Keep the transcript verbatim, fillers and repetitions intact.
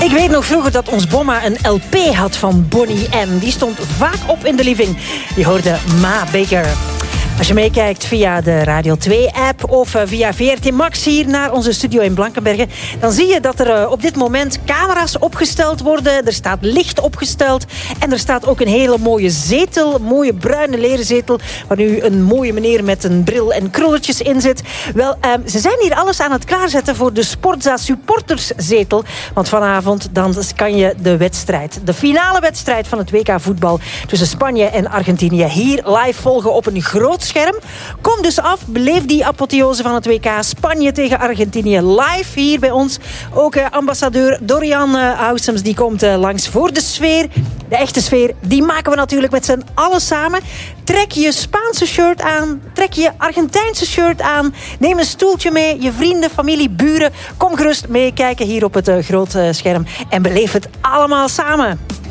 Ik weet nog vroeger dat ons bomma een L P had van Bonnie M. Die stond vaak op in de living. Je hoorde Ma Baker. Als je meekijkt via de Radio twee-app of via V R T Max hier naar onze studio in Blankenberge, dan zie je dat er op dit moment camera's opgesteld worden. Er staat licht opgesteld en er staat ook een hele mooie zetel, een mooie bruine leren zetel, waar nu een mooie meneer met een bril en krulletjes in zit. Wel, eh, ze zijn hier alles aan het klaarzetten voor de Sportza supporterszetel. Want vanavond dan kan je de wedstrijd, de finale wedstrijd van het W K voetbal tussen Spanje en Argentinië hier live volgen op een groot scherm. Kom dus af, beleef die apotheose van het W K Spanje tegen Argentinië live hier bij ons. Ook uh, ambassadeur Dorian uh, Housems die komt uh, langs voor de sfeer. De echte sfeer, die maken we natuurlijk met z'n allen samen. Trek je Spaanse shirt aan, trek je Argentijnse shirt aan, neem een stoeltje mee, je vrienden, familie, buren. Kom gerust meekijken hier op het uh, grote uh, scherm en beleef het allemaal samen.